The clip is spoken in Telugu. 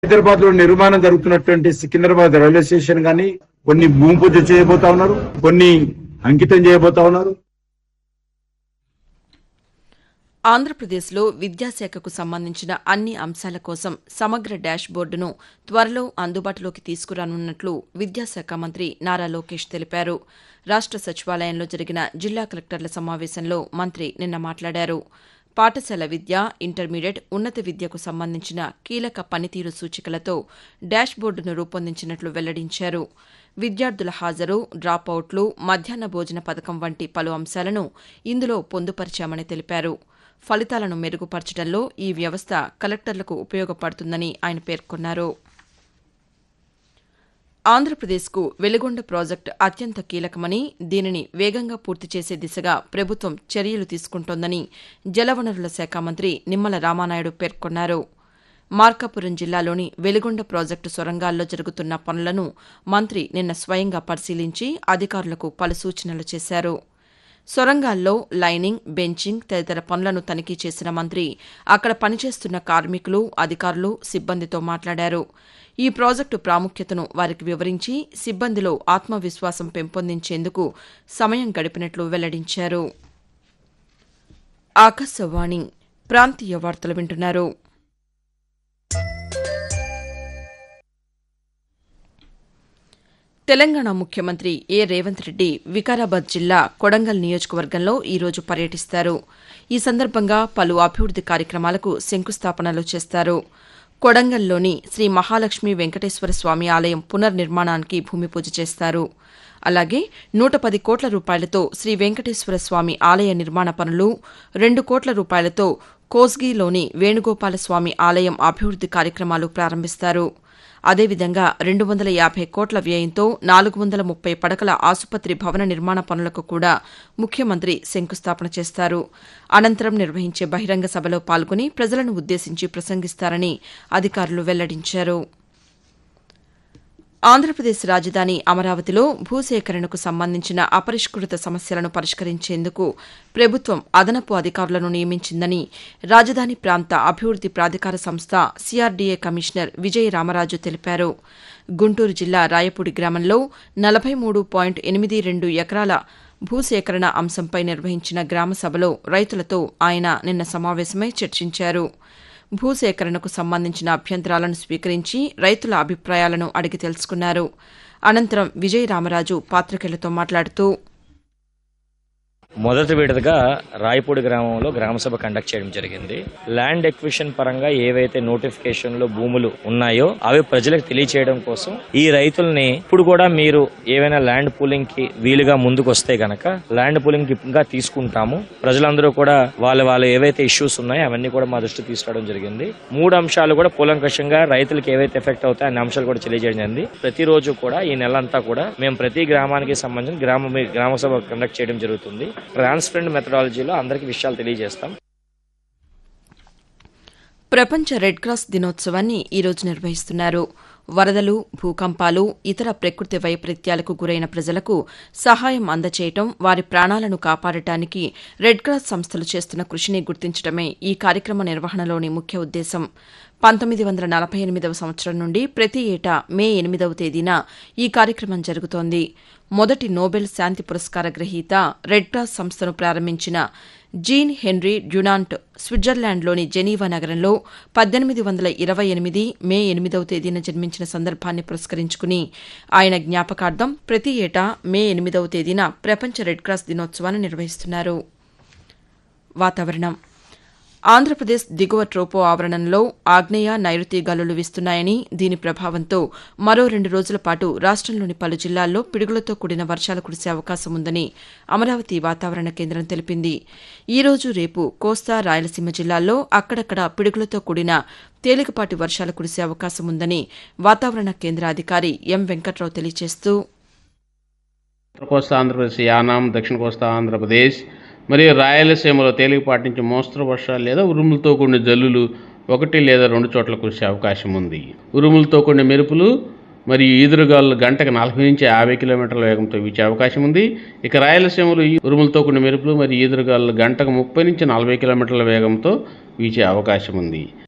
హైదరాబాద్ లో నిర్మాణం జరుగుతున్నటువంటి సికింద్రాబాద్ రైల్వే స్టేషన్ గాని కొన్ని భూమి పూజ చేయబోతా ఉన్నారు, కొన్ని అంకితం చేయబోతా ఉన్నారు. ఆంధ్రప్రదేశ్లో విద్యాశాఖకు సంబంధించిన అన్ని అంశాల కోసం సమగ్ర డాష్ బోర్డును త్వరలో అందుబాటులోకి తీసుకురానున్నట్లు విద్యాశాఖ మంత్రి నారా లోకేష్ తెలిపారు. రాష్ట సచివాలయంలో జరిగిన జిల్లా కలెక్టర్ల సమావేశంలో మంత్రి నిన్న మాట్లాడారు. పాఠశాల విద్య, ఇంటర్మీడియట్, ఉన్నత విద్యకు సంబంధించిన కీలక పనితీరు సూచికలతో డాష్ బోర్డును రూపొందించినట్లు వెల్లడించారు. విద్యార్థుల హాజరు, డ్రాపౌట్లు, మధ్యాహ్న భోజన పథకం వంటి పలు అంశాలను ఇందులో పొందుపరిచామని తెలిపారు. ఫలితాలను మెరుగుపరచడంలో ఈ వ్యవస్థ కలెక్టర్లకు ఉపయోగపడుతుందని ఆయన పేర్కొన్నారు. ఆంధ్రప్రదేశ్కు వెలిగొండ ప్రాజెక్టు అత్యంత కీలకమని, దీనిని వేగంగా పూర్తి చేసే దిశగా ప్రభుత్వం చర్యలు తీసుకుంటోందని జలవనరుల శాఖ మంత్రి నిమ్మల రామానాయుడు పేర్కొన్నారు. మార్కాపురం జిల్లాలోని వెలిగొండ ప్రాజెక్టు సొరంగాల్లో జరుగుతున్న పనులను మంత్రి నిన్న స్వయంగా పరిశీలించి అధికారులకు పలు సూచనలు చేశారు. సొరంగాల్లో లైనింగ్, బెంచింగ్ తదితర పనులను తనిఖీ చేసిన మంత్రి అక్కడ పనిచేస్తున్న కార్మికులు, అధికారులు, సిబ్బందితో మాట్లాడారు. ఈ ప్రాజెక్టు ప్రాముఖ్యతను వారికి వివరించి సిబ్బందిలో ఆత్మవిశ్వాసం పెంపొందించేందుకు సమయం గడిపినట్లు వెల్లడించారు. ఆకాశవాణి ప్రాంతీయ వార్తలు వింటున్నారు. తెలంగాణ ముఖ్యమంత్రి రేవంత్ రెడ్డి వికారాబాద్ జిల్లా కొడంగల్ నియోజకవర్గంలో ఈరోజు పర్యటిస్తారు. ఈ సందర్భంగా పలు అభివృద్ది కార్యక్రమాలకు శంకుస్థాపనలు చేస్తారు. కొడంగల్లోని శ్రీ మహాలక్ష్మి వెంకటేశ్వర స్వామి ఆలయం పునర్నిర్మాణానికి భూమి పూజ చేస్తారు. అలాగే 110 కోట్ల రూపాయలతో శ్రీ వెంకటేశ్వర స్వామి ఆలయ నిర్మాణ పనులు, 2 కోట్ల రూపాయలతో కోస్గిలోని వేణుగోపాల స్వామి ఆలయం అభివృద్ది కార్యక్రమాలు ప్రారంభిస్తారు. అదేవిధంగా 250 కోట్ల వ్యయంతో 430 పడకల ఆసుపత్రి భవన నిర్మాణ పనులకు కూడా ముఖ్యమంత్రి శంకుస్థాపన చేస్తారు. అనంతరం నిర్వహించే బహిరంగ సభలో పాల్గొని ప్రజలను ఉద్దేశించి ప్రసంగిస్తారని అధికారులు వెల్లడించారు. ఆంధ్రప్రదేశ్ రాజధాని అమరావతిలో భూసేకరణకు సంబంధించిన అపరిష్కృత సమస్యలను పరిష్కరించేందుకు ప్రభుత్వం అదనపు అధికారులను నియమించిందని రాజధాని ప్రాంత అభివృద్ది ప్రాధికార సంస్థ సిఆర్డీఏ కమిషనర్ విజయ రామరాజు తెలిపారు. గుంటూరు జిల్లా రాయపూడి గ్రామంలో 43.82 ఎకరాల భూసేకరణ అంశంపై నిర్వహించిన గ్రామ సభలో రైతులతో ఆయన నిన్న సమావేశమై చర్చించారు. భూసేకరణకు సంబంధించిన అభ్యంతరాలను స్వీకరించి రైతుల అభిప్రాయాలను అడిగి తెలుసుకున్నారు. అనంతరం విజయ రామరాజు పాతికేయులతో మాట్లాడుతూ మొదటి విడతగా రాయపూడి గ్రామంలో గ్రామసభ కండక్ట్ చేయడం జరిగింది. ల్యాండ్ ఎక్విషన్ పరంగా ఏవైతే నోటిఫికేషన్లో భూములు ఉన్నాయో అవి ప్రజలకు తెలియచేయడం కోసం ఈ రైతుల్ని ఇప్పుడు కూడా మీరు ఏవైనా ల్యాండ్ పూలింగ్ కి వీలుగా ముందుకు వస్తే గనక ల్యాండ్ పూలింగ్ కి ఇంకా తీసుకుంటాము. ప్రజలందరూ కూడా వాళ్ళ ఏవైతే ఇష్యూస్ ఉన్నాయో అవన్నీ కూడా మా దృష్టికి తీసుకురావడం జరిగింది. 3 అంశాలు కూడా కూలంకషంగా రైతులకు ఏవైతే ఎఫెక్ట్ అవుతాయో అన్ని అంశాలు కూడా తెలియజేయడం జరిగింది. ప్రతిరోజు కూడా ఈ నెలంతా కూడా మేము ప్రతి గ్రామానికి సంబంధించిన గ్రామసభ కండక్ట్ చేయడం జరుగుతుంది. ట్రాన్స్పరెంట్ మెథడాలజీలో అందరికీ విషయాలు తెలియజేస్తాం. ప్రపంచ రెడ్ క్రాస్ దినోత్సవాన్ని ఈరోజు నిర్వహిస్తున్నారు. వరదలు, భూకంపాలు, ఇతర ప్రకృతి వైపరీత్యాలకు గురైన ప్రజలకు సహాయం అందచేయటం, వారి ప్రాణాలను కాపాడటానికి రెడ్ క్రాస్ సంస్థలు చేస్తున్న కృషిని గుర్తించడమే ఈ కార్యక్రమ నిర్వహణలోని ముఖ్య ఉద్దేశం. 1948వ సంవత్సరం నుండి ప్రతి ఏటా మే 8వ తేదీన ఈ కార్యక్రమం జరుగుతోంది. మొదటి నోబెల్ శాంతి పురస్కార గ్రహీత, రెడ్ క్రాస్ సంస్థను ప్రారంభించిన జీన్ హెన్రీ డ్యునాంట్ స్విట్జర్లాండ్లోని జెనీవా నగరంలో 1828 మే 8వ తేదీన జన్మించిన సందర్భాన్ని పురస్కరించుకుని ఆయన జ్ఞాపకార్థం ప్రతి ఏటా మే 8వ తేదీన ప్రపంచ రెడ్ క్రాస్ దినోత్సవాన్ని నిర్వహిస్తున్నారు. వాతావరణం. ఆంధ్రప్రదేశ్ దిగువ ట్రోపో ఆవరణంలో ఆగ్నేయ, నైరుతి గాలులు వీస్తున్నాయని, దీని ప్రభావంతో మరో 2 రోజుల పాటు రాష్టంలోని పలు జిల్లాల్లో పిడుగులతో కూడిన వర్షాలు కురిసే అవకాశం ఉందని అమరావతి వాతావరణ కేంద్రం తెలిపింది. ఈ రోజు, రేపు కోస్తా, రాయలసీమ జిల్లాల్లో అక్కడక్కడ పిడుగులతో కూడిన తేలికపాటి వర్షాలు కురిసే అవకాశం ఉందని వాతావరణ కేంద్ర అధికారి ఎం వెంకట్రావు తెలియజేస్తూ ఉత్తర కోస్తా ఆంధ్రప్రదేశ్, యానాం, దక్షిణ కోస్తా ఆంధ్రప్రదేశ్ మరియు రాయలసీమలో తేలికపాటి నుంచి మోస్తరు వర్షాలు లేదా ఉరుములతో కూడిన జల్లులు 1 లేదా 2 చోట్ల కురిసే అవకాశం ఉంది. ఉరుములతో కూడిన మెరుపులు మరియు ఈదురుగాలు గంటకు 40 నుంచి 50 కిలోమీటర్ల వేగంతో వీచే అవకాశం ఉంది. ఇక రాయలసీమలో ఉరుములతో కూడిన మెరుపులు మరియు ఈదురుగాలు గంటకు 30 నుంచి 40 కిలోమీటర్ల వేగంతో వీచే అవకాశం ఉంది.